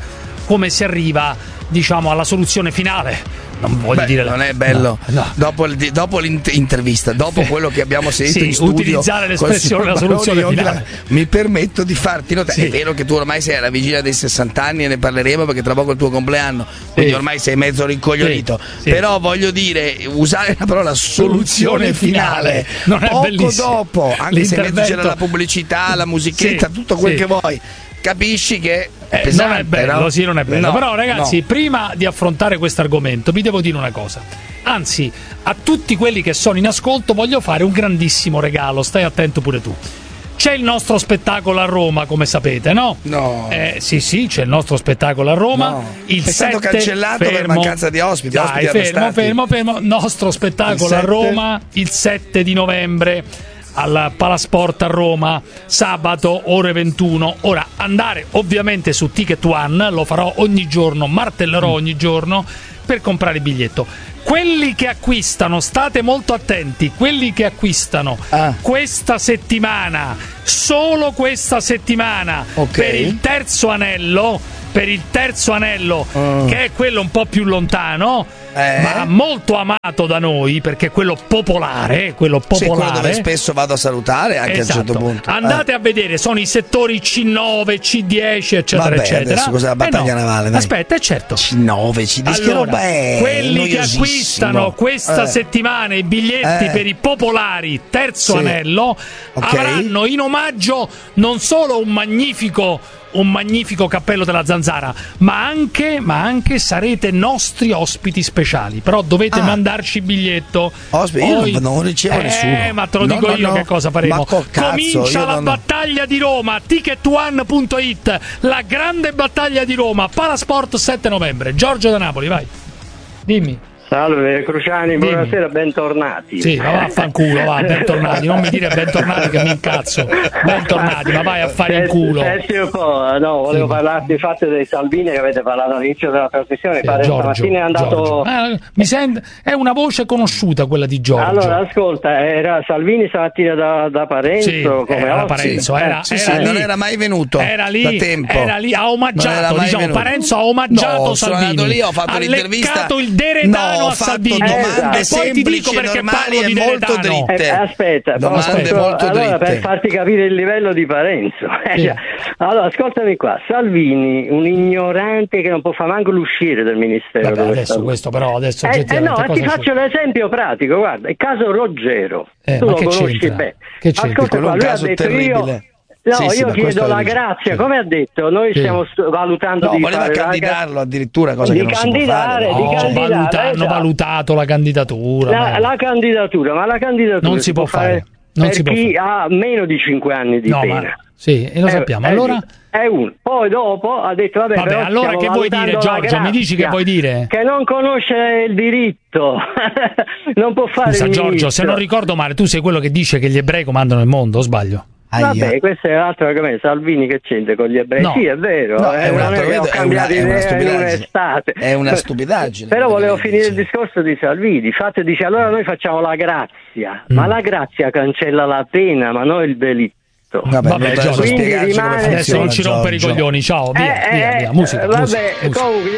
come si arriva, diciamo, alla soluzione finale. Non voglio Beh, dire non è bello no, no. dopo, il, dopo l'intervista, dopo quello che abbiamo sentito sì, in studio, utilizzare l'espressione della soluzione Baroni, finale. Mi permetto di farti notare. Sì. È vero che tu ormai sei alla vigilia dei sessanta anni e ne parleremo perché tra poco è il tuo compleanno, quindi sì. ormai sei mezzo rincoglionito. Sì. Sì. Però voglio dire, usare la parola soluzione finale, non è poco bellissimo. dopo, anche se in mezzo c'era L'intervento- la pubblicità, la musichetta, Sì, tutto quel sì. che vuoi, capisci che è Eh, pesante, non è bello, no? sì, non è bello. No, Però, ragazzi, no. prima di affrontare questo argomento, vi devo dire una cosa. Anzi, a tutti quelli che sono in ascolto, voglio fare un grandissimo regalo. Stai attento pure tu. C'è il nostro spettacolo a Roma, come sapete, no? No. Eh, sì, sì, c'è il nostro spettacolo a Roma. No. Il È stato sette cancellato per fermo. mancanza di ospiti, Dai, ospiti fermo, arrestati. fermo, fermo. Nostro spettacolo Il a sette? Roma il sette di novembre. Al Palasport a Roma, sabato ore ventuno. Ora, andare ovviamente su Ticket One, lo farò ogni giorno, martellerò ogni giorno per comprare il biglietto. Quelli che acquistano, state molto attenti, quelli che acquistano Ah. questa settimana, solo questa settimana, Ok. per il terzo anello, per il terzo anello, Mm. che è quello un po' più lontano, Eh? ma molto amato da noi, perché è quello popolare, quello Sì, quello popolare. dove spesso vado a salutare anche Esatto. a un certo punto. Andate Eh. a vedere, sono i settori C nove, C dieci, eccetera, Vabbè, eccetera. adesso cos'è la battaglia Eh no. navale, dai. Aspetta, è certo. C nove, C dieci, che Allora, roba è? quelli che Noiosissimo. acquistano questa Eh. settimana i biglietti Eh. per i popolari terzo Sì. anello Ok. avranno in omaggio non solo un magnifico un magnifico cappello della Zanzara, ma anche, ma anche sarete nostri ospiti speciali. Però dovete Ah. mandarci il biglietto. Ospiti? Io Poi- non- non ricevo eh, nessuno. ma te lo No, dico no, io no. che cosa faremo. Ma col cazzo, Comincia io la non- battaglia di Roma, ticket one punto it, la grande battaglia di Roma, Palasport sette novembre. Giorgio da Napoli, vai. Dimmi. Salve Cruciani, Dimmi. buonasera, bentornati. Sì, ma vaffanculo, va, bentornati, non mi dire bentornati che mi incazzo. Bentornati, ma vai a fare in culo. Senti un po', no, volevo Sì. parlarti infatti dei Salvini che avete parlato all'inizio della trasmissione, Sì, pare Giorgio, stamattina è andato... Giorgio. Eh, mi sente, è una voce conosciuta quella di Giorgio. Allora, ascolta, era Salvini stamattina da, da Parenzo Sì, come era ospite? Parenzo, era, Sì, era sì, lì, non era mai venuto era lì, da tempo. era lì, ha Non era omaggiato, mai diciamo, venuto. Parenzo ha omaggiato No, sono Salvini. andato lì, ho fatto ha l'intervista. leccato il deretano No, ho a fatto Salvini. domande E poi ti dico semplici, perché normali parlo e di molto deretano. dritte. Eh, aspetta, Domande posso- molto allora dritte. per farti capire il livello di Parenzo. eh, Sì. cioè, allora, ascoltami qua, Salvini, un ignorante che non può fare manco l'uscire del ministero. Vabbè, dove adesso sta. questo però adesso Eh, eh oggettivamente no, cosa ti c'è? faccio l'esempio pratico, guarda, il caso Ruggero, Eh, tu ma lo che conosci c'entra? bene. Che c'entra? Ascolta Quello è qua, un lui ha caso detto terribile. io... No, Sì, sì, io ma chiedo questo la è- grazia, sì. come ha detto, noi Sì. stiamo stu- valutando No, di voleva fare la- candidarlo addirittura, cosa di che non si può candidare, fare. di No, candidare, valuta- hanno esatto. valutato la candidatura. La, ma- la candidatura, ma la candidatura Non si può fare. Non per si può chi fare. ha meno di cinque anni di No, pena. ma- sì, e lo Eh, sappiamo. eh, Allora, è uno. Poi dopo ha detto vabbè, vabbè, però allora stiamo che vuoi dire, valutando la Giorgio? Mi dici che grazia, vuoi dire? che non conosce il diritto. Non può fare scusa il Giorgio, ministro. se non ricordo male, tu sei quello che dice che gli ebrei comandano il mondo, o sbaglio? Vabbè, questo è un altro argomento. Salvini che c'entra con gli ebrei? No. Sì, è vero. No, eh, è un non altro è che ho argomento, è cambiato una- è una idea in stupidaggine. un'estate. È una stupidaggine. Però volevo quello che finire il dici. discorso di Salvini. Infatti dice allora noi facciamo la grazia, Mm. ma la grazia cancella la pena, ma non il delitto. Vabbè, Vabbè, non Giorgio, adesso quindi spiegarci come rimane- Adesso non funziona, ci rompere i Giorgio. coglioni, ciao, via, Eh, via, eh, via, musica, eh, musica, vabbè, musica. comunque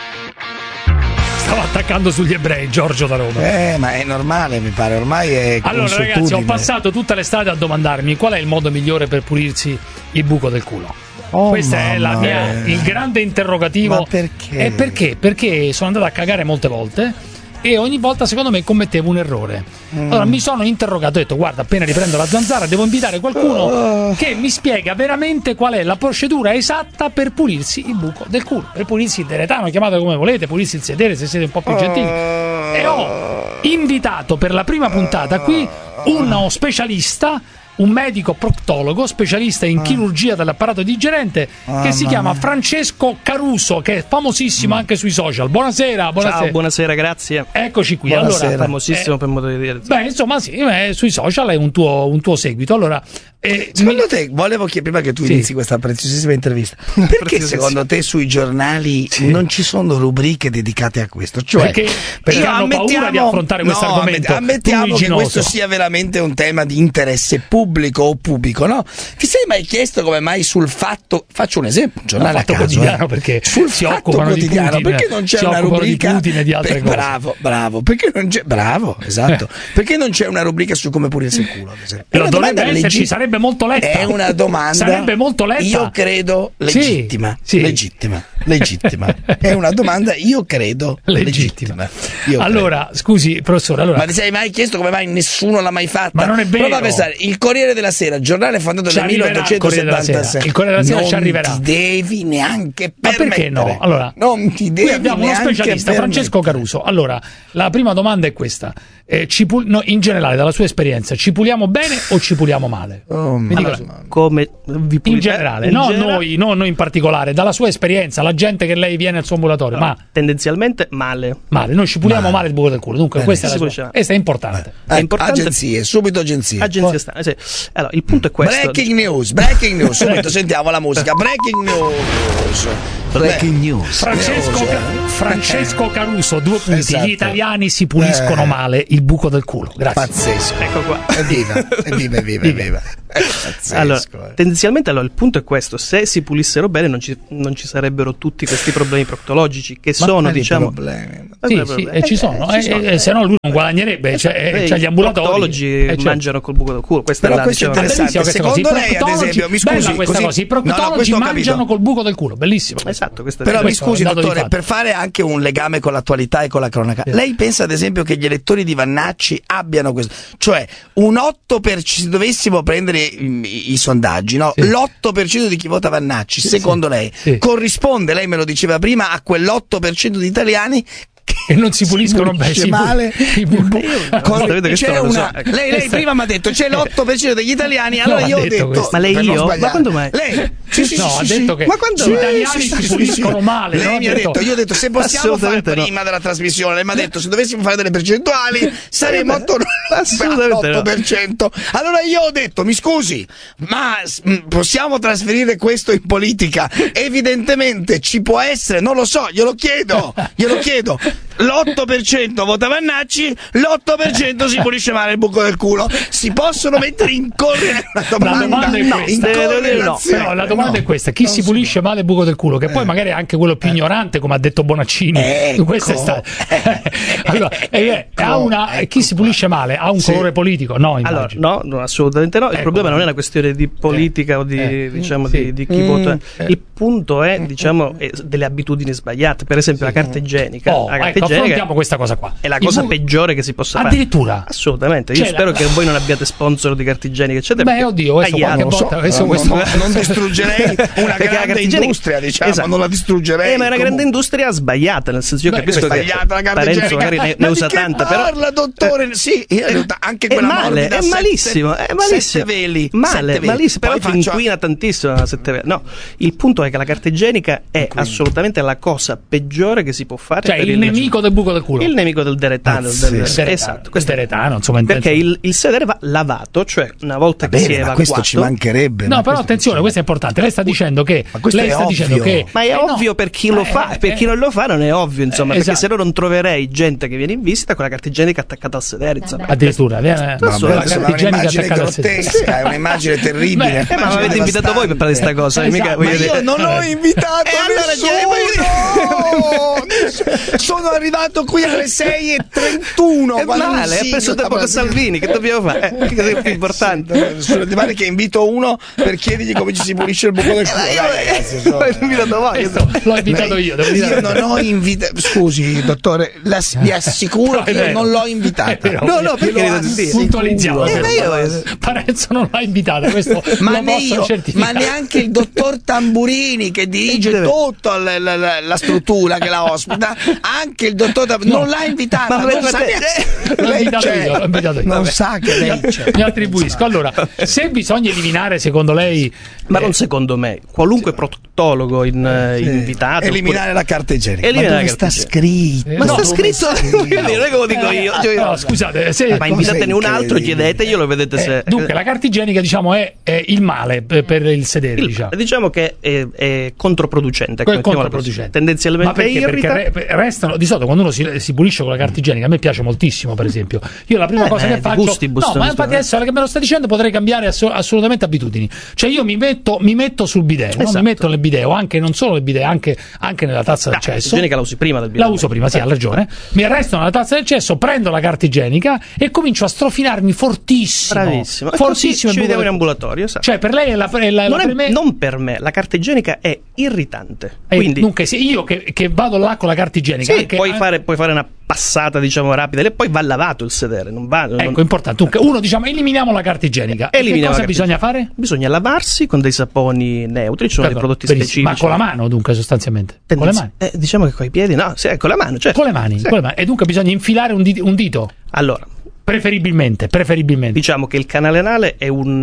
Stavo attaccando sugli ebrei, Giorgio da Roma. Eh, ma è normale, mi pare, ormai è Allora ragazzi, ho consuetudine. passato tutta l'estate a domandarmi qual è il modo migliore per pulirsi il buco del culo. Oh, Questo è la mamma mia, mia. il grande interrogativo. Ma perché? E perché? Perché sono andato a cagare molte volte e ogni volta secondo me commettevo un errore. Mm. Allora mi sono interrogato, ho detto guarda, appena riprendo la zanzara devo invitare qualcuno Oh. che mi spiega veramente qual è la procedura esatta per pulirsi il buco del culo, per pulirsi il deretano, chiamatelo come volete, pulirsi il sedere se siete un po' più gentili. E ho invitato per la prima puntata qui uno specialista, un medico proctologo, specialista in chirurgia dell'apparato digerente, Ah, che si mamma chiama mia. Francesco Caruso, che è famosissimo anche sui social. Buonasera, buonasera. Ciao, buonasera, grazie. Eccoci qui. Buonasera. Allora, famosissimo eh, per modo di dire. Beh, insomma, sì, eh, sui social è un tuo, un tuo seguito. Allora, eh, secondo mi... te, volevo chiedere, prima che tu sì. inizi questa preziosissima intervista, perché secondo te sui giornali sì. non ci sono rubriche dedicate a questo? Cioè, perché, perché hanno paura di affrontare questo no, argomento. Ammettiamo che questo sia veramente un tema di interesse pubblico o pubblico, no? Ti sei mai chiesto come mai sul Fatto, faccio un esempio, un giornale a caso, quotidiano, eh, perché sul si Fatto occupano Quotidiano, di Putin, perché non c'è si una rubrica di Putin e di altre per, cose. Bravo, bravo, perché non c'è bravo, esatto. Perché non c'è una rubrica su come pulirsi il culo, ad esempio? Lo dovrebbe esserci, sarebbe molto letta. È una domanda. Sarebbe molto letta. Io credo legittima. Sì, sì. Legittima. Legittima. È una domanda, io credo legittima. legittima. Io allora, credo. scusi, professore. Allora... Ma ti sei mai chiesto come mai nessuno l'ha mai fatta? Ma non è vero. Prova a pensare, il Corriere della Sera, giornale fondato nel milleottocentosettantasei. Il Corriere della Sera ci arriverà. Non ti devi neanche Ma permettere. perché no? Allora, non ti devi qui abbiamo uno specialista, Francesco Caruso. Allora, la prima domanda è questa. Eh, ci pul- no, in generale, dalla sua esperienza, ci puliamo bene o ci puliamo male? Oh, allora, come vi pulite? In generale, in no generale... noi, no noi in particolare, dalla sua esperienza, la gente che lei viene al suo ambulatorio, no, ma tendenzialmente male. Male, noi ci puliamo male, male il buco del culo. Dunque, bene, questa è, la sua... questa è importante. Eh, è importante. Agenzie, subito agenzie. Agenzie sta... sì. Allora, il punto è questo. Breaking news, breaking news, subito sentiamo la musica. Breaking news. Breaking news. Francesco, Ca- Francesco Caruso, due punti. Esatto. Gli italiani si puliscono eh. male il buco del culo. Grazie. Pazzesco. Ecco qua. Evviva, evviva, evviva, evviva. Pazzesco, allora, eh. tendenzialmente allora, il punto è questo: se si pulissero bene non ci, non ci sarebbero tutti questi problemi proctologici che Ma sono diciamo problemi. Sì, sì, e ci sono, eh, eh, eh, se no lui non guadagnerebbe, cioè, eh, cioè gli ambulatori i proctologi eh, cioè. mangiano col buco del culo. Questa Però è la, questo diciamo, è interessante. Secondo lei, ad esempio, mi scusi, bella questa così... cosa, i proctologi no, no, mangiano col buco del culo, bellissimo. Esatto, questo è però questo mi scusi dottore, per fare anche un legame con l'attualità e con la cronaca, sì. lei pensa ad esempio che gli elettori di Vannacci abbiano questo, cioè un otto per cento, se dovessimo prendere i, i sondaggi, no? Sì. l'otto per cento di chi vota Vannacci, sì, secondo sì. lei, sì. corrisponde, lei me lo diceva prima, a quell'otto per cento di italiani e non si puliscono bene, si male. C'è una, so. lei, lei prima mi ha detto c'è l'otto per cento degli italiani, allora no, io ho detto, detto ma lei io? Ma quando mai? Lei sì, sì, no, sì, ha sì, detto sì. che ma quando gli italiani si puliscono male. Lei no? mi ha detto, detto, io ho detto se possiamo fare prima no. della trasmissione, lei mi ha detto se dovessimo fare delle percentuali saremmo attorno all'otto per cento. Allora io ho detto, mi scusi, ma possiamo trasferire questo in politica? Evidentemente ci può essere, non lo so, glielo chiedo, glielo chiedo. L'otto per cento vota Vannacci, l'otto per cento si pulisce male il buco del culo. Si possono mettere in correre la domanda, la domanda è no, questa. No, no, la domanda no, è questa: chi si pulisce male il buco del culo? Che poi magari è anche quello più ignorante, come ha detto Bonaccini. Ecco. Questa è stata. allora, eh, ecco, ha una, ecco. Chi si pulisce male ha un sì. colore politico? No, allora, no, no, assolutamente no. Il ecco. problema non è una questione di politica eh. o di, eh. diciamo, sì. di, di chi mm. vota. Eh. Il punto è, diciamo, è delle abitudini sbagliate. Per esempio, sì. la carta igienica. Oh, la carta ecco, igienica affrontiamo questa cosa qua. È la cosa buco... peggiore che si possa fare. Addirittura? Assolutamente. Io C'è spero la... che voi non abbiate sponsor di carta igienica, eccetera. Beh, oddio, questo qualche non so, volta, questo, non, questo... Non, non distruggerei una grande industria, diciamo, esatto. non la distruggerei. Eh, ma è una grande industria sbagliata, nel senso io Beh, capisco che Parenzo magari ne, ne usa tanta, però parla, dottore, sì, anche quella è male, è malissimo, sette, è malissimo. Sette veli, male, sette malissimo, però faccio... ti inquina tantissimo la sette veli. No, il punto è che la carta igienica è Inquina. assolutamente la cosa peggiore che si può fare, cioè per il, il nemico del buco del culo. Il nemico del deretano, ah, del, sì, del, esatto, questo deretano, insomma, perché il, il sedere va lavato, cioè una volta Vabbè, che si è evacuato. Ma questo ci mancherebbe. No, però attenzione, questo è importante. Lei sta dicendo che lei sta ovvio. dicendo che ma è eh, ovvio no. per chi lo eh, fa, eh, per chi non lo fa non è ovvio, insomma, eh, perché esatto. se no non troverei gente che viene in visita con la carta igienica attaccata al sedere, insomma. Addirittura, viene no, la carta igienica attaccata al sedere. È un'immagine terribile. Beh, eh, ma mi avete invitato voi per parlare di sta cosa, esatto. mica, ma io non ho invitato nessuno. Sono arrivato qui alle sei e trentuno. È male, ha preso tempo con Salvini, che dobbiamo fare? Eh, che è più importante. Di male che invito uno per chiedergli come ci si pulisce il buco del culo. L'ho invitato io. Io non ho invitato. Scusi, dottore, la, vi assicuro che io non l'ho invitata. No, no, perché puntualizziamo. Parenzo non l'ha invitata. Questo ma, ne io, ma neanche il dottor Tamburini che dirige tutta la, la, la, la struttura che la ospita, anche il dottor Tamburini non l'ha invitata. Ma non sa neanche, lei invitato c'è. io, l'ho invitato io. Non Vabbè. sa che lei c'è. Mi attribuisco. Allora, se bisogna eliminare, secondo lei, ma eh, non secondo me, qualunque proctologo in, eh, invitato eliminare oppure... la carta igienica. eliminare Ma dove la carta sta igienica. scritto? Ma no, sta dove scritto, non è come dico io. Cioè, no, scusate, se, ma invitatene un altro, chiedeteglielo e vedete eh, se. dunque, la carta igienica, diciamo, è, è il male per, per il sedere. Il- diciamo. diciamo che è, è controproducente, Quel ecco, mettiamola controproducente. così. Tendenzialmente Ma perché? irrita. Perché re- restano di solito quando uno si, si pulisce con la carta igienica, a me piace moltissimo, per esempio. Io la prima Eh, cosa beh, che di faccio, gustibus, no, ma questo, infatti eh. adesso che me lo sta dicendo potrei cambiare asso- assolutamente abitudini. Cioè io mi metto, mi metto sul bidet, no? Esatto. Mi metto nel bidet, o anche non solo nel bidet, anche, anche nella tazza del La carta cesso. igienica la usi prima del La bidet. uso prima, sì, ha ragione. Mi arresto nella tazza del cesso, prendo la carta igienica e comincio a strofinarmi fortissimo. Bravissimo. E Fortissimo. così ci il buco vediamo in del- ambulatorio, esatto. Cioè, per lei è la, è la, non, la è- per me- non per me, la carta igienica è irritante. eh, Quindi dunque, se io che, che vado là con la carta igienica, sì, anche- puoi, fare, puoi fare una passata, diciamo, rapida, e poi va lavato il sedere. Non va, non- Ecco, importante. Dunque, uno, diciamo, eliminiamo la carta igienica. E che Eliminiamo cosa la carta bisogna igienica. fare? Bisogna lavarsi con dei saponi neutri, ci sono dei D'accordo, prodotti benissimo. specifici. Ma con la mano, dunque, sostanzialmente. Con le mani. Eh, diciamo che con i piedi, no, sì, con la mano, cioè. Con le mani, Sì. con le mani. E dunque bisogna infilare un dito. Un dito. Allora, Preferibilmente, preferibilmente. diciamo che il canale anale è un,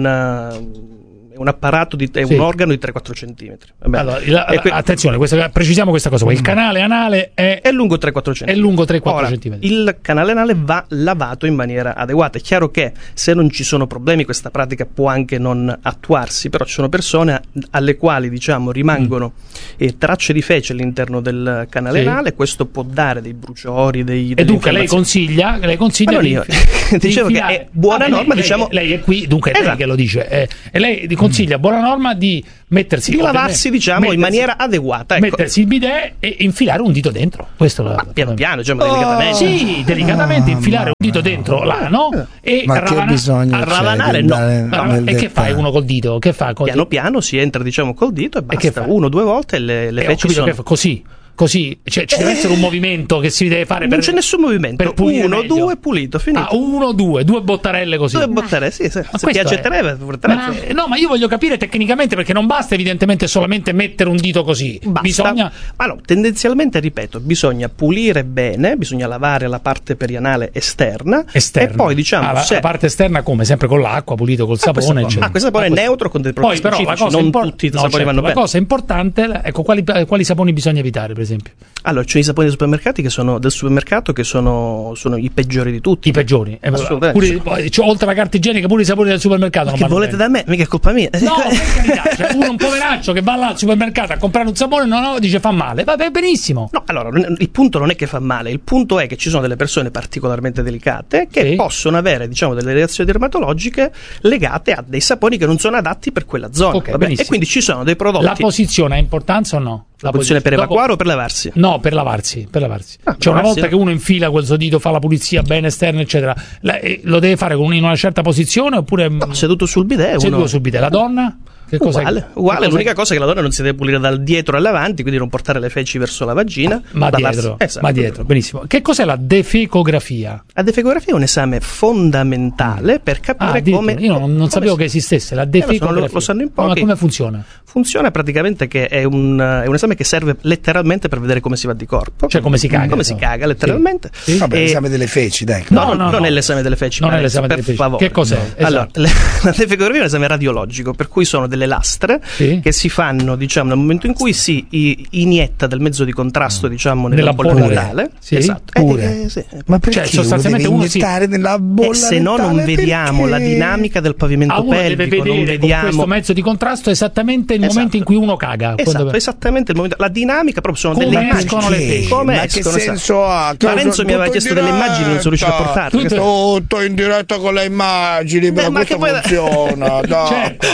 uh, è un apparato, di, è Sì. un organo di tre quattro centimetri. Vabbè. Allora, il- E que- attenzione, questa- precisiamo questa cosa qua. Il canale anale è, è lungo tre quattro è centimetri. lungo tre quattro Ora, centimetri. il canale anale va lavato in maniera adeguata. È chiaro che se non ci sono problemi questa pratica può anche non attuarsi, però ci sono persone alle quali, diciamo, rimangono eh, tracce di fece all'interno del canale Sì. anale, questo può dare dei bruciori, dei E delle dunque lei infiammazioni. consiglia, lei consiglia Ma non di io. infi- di Dicevo che infilare- è buona Vabbè, norma, lei, diciamo- lei è qui, dunque è lei Esatto. che lo dice. eh, e lei consiglia, buona norma, di mettersi Di ovviamente, lavarsi, diciamo, in mettersi- maniera adeguata. Ecco. mettersi il bidet e infilare un dito dentro. Questo lo- Piano piano, diciamo, Oh, delicatamente. sì, delicatamente Ah, infilare un dito dentro l'ano e Ma che ravana- bisogno a c'è ravanare di no. andare No, nel e che dettaglio? fai uno col dito? Che fa? Così? Piano piano si entra, diciamo, col dito e che basta fa? uno o due volte e le, le Eh, ho feci capito sono... che fa- così. Così, cioè, ci deve essere un movimento che si deve fare Non per, c'è nessun movimento. per pulire Uno, meglio. due, pulito, finito. Ah, uno, due, due bottarelle così. Due bottare, sì, sì. Se questo piace è- tre, pure tre. Ma, eh, no, ma io voglio capire tecnicamente, perché non basta evidentemente solamente mettere un dito così. Basta. Bisogna. Ma no, tendenzialmente, ripeto, bisogna pulire bene, bisogna lavare la parte perianale esterna, Esterna. e poi, diciamo, Ah, la, se... la parte esterna come? Sempre con l'acqua, pulito col Ah, questo sapone, qua- eccetera. ah, questo sapone Ah, è questo- neutro con dei prodotti Poi però la specifici, cosa non impor- tutti i no, saponi certo, vanno la bene. cosa importante, ecco, quali, quali saponi bisogna evitare, per esempio? Allora, ci sono i saponi dei supermercati che sono del supermercato che sono, sono i peggiori di tutti. I peggiori. Eh, Assolutamente. pure- poi, cioè, oltre alla carta igienica, pure i saponi del supermercato. non Che vanno volete bene. da me? Mica è colpa mia. No, per carità, cioè, uno un poveraccio che va là al supermercato a comprare un sapone, no, no, dice fa male. Vabbè, benissimo. No, allora, il punto non è che fa male, il punto è che ci sono delle persone particolarmente delicate che Sì. possono avere, diciamo, delle reazioni dermatologiche legate a dei saponi che non sono adatti per quella zona. Ok, vabbè? benissimo. E quindi ci sono dei prodotti. La posizione ha importanza o no? La posizione per Dopo- evacuare o per lavarsi? No, per lavarsi, per lavarsi. Ah, cioè, una lavarsi, volta no. che uno infila quel suo dito, fa la pulizia bene esterna, eccetera, la- eh, lo deve fare con un- in una certa posizione oppure No, seduto sul bidet. seduto uno... sul bidet? La donna? Che cosa Uguale, che uguale. cosa- L'unica cosa è che la donna non si deve pulire dal dietro all'avanti, quindi non portare le feci verso la vagina. Ma lavarsi- dietro, Esatto. ma dietro, benissimo. Che cos'è la defecografia? La defecografia è un esame fondamentale per Ah, capire addirittura, come. io non, non come sapevo si- che esistesse la Eh, lo so, defecografia. lo- lo sanno in Ma pochi. come funziona? Funziona praticamente che è un, è un esame che serve letteralmente per vedere come si va di corpo. Cioè come si caga, Come si no? caga, letteralmente. Sì. Vabbè, E- l'esame delle feci, dai. No, No, no, no, non no. è l'esame delle feci. Non è Parenzo, l'esame per delle feci. favore. Che cos'è? Esatto. Allora, le- la defecografia è un esame radiologico, per cui sono delle lastre Sì. che si fanno, diciamo, nel momento in cui si i- inietta del mezzo di contrasto, diciamo, nella Nella bolla bolla rettale. Sì, esatto. pure. Eh, eh, sì. Ma perché Cioè, sostanzialmente uno uno deve si- iniettare nella bolla E se no non rettale? vediamo Perché? la dinamica del pavimento Ah, uno deve pelvico, vedere non con vediamo questo mezzo di contrasto esattamente il Esatto. momento in cui uno caga. Esatto, Quando- esattamente il momento, la dinamica proprio sono Come delle immagini. escono le feci? Come Ma che escono, senso ha? Ma Renzo mi aveva Tutto chiesto in delle immagini, non sono riuscito a diretta. portarle. Tutto- Tutto in diretta con le immagini, però ma questo che poi- funziona, dai. Certo.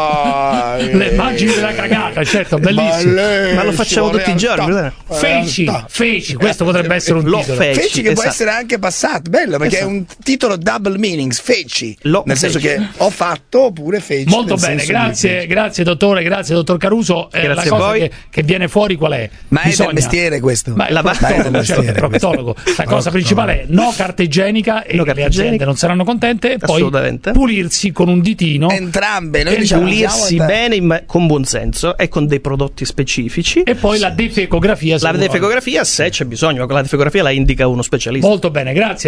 Ah, Le immagini della cagata, certo, bellissimo. Ma lo facciamo tutti i giorni, realtà. Feci, Realtà. feci, questo potrebbe essere un Lo titolo. feci. Feci che può esatto. essere anche passato, bello, perché Esatto. è un titolo double meanings, feci, Lo nel senso feci. che ho fatto oppure feci. Molto nel bene, senso di grazie, feci. grazie dottore, grazie dottor Caruso. Eh, Grazie la a cosa voi. che, che viene fuori qual è? Ma è del Bisogna- mestiere questo. Ma è La- proctologo, ma è del certo, mestiere proctologo. La cosa principale è no carta igienica e No le carta aziende igienica. non saranno contente e poi Assolutamente. pulirsi con un ditino Entrambe, noi E diciamo Pulirsi usiamo- bene in- con buon senso e con dei prodotti specifici. e poi la defecografia. La sicuro. defecografia, se c'è bisogno, ma la defecografia la indica uno specialista. Molto bene, grazie.